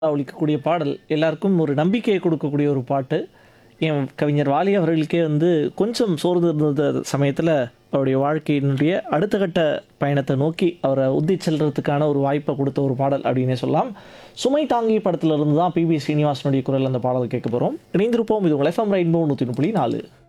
ஒலிக்கக்கூடிய பாடல் எல்லாருக்கும் ஒரு நம்பிக்கையை கொடுக்கக்கூடிய ஒரு பாட்டு. என் கவிஞர் வாலி அவர்களுக்கே வந்து கொஞ்சம் சோர்ந்து இருந்த சமயத்தில் அவருடைய வாழ்க்கையினுடைய அடுத்த கட்ட பயணத்தை நோக்கி அவரை உந்தி செல்றதுக்கான ஒரு வாய்ப்பை கொடுத்த ஒரு பாடல் அப்படின்னே சொல்லலாம். சுமை தாங்கி படத்துல இருந்து தான் பிபி ஸ்ரீனிவாசனுடைய குரல் அந்த பாடல் கேட்க போகிறோம். இணைந்திருப்போம். இது உங்கள் எஃப்எம் ரெயின்போ 103.4.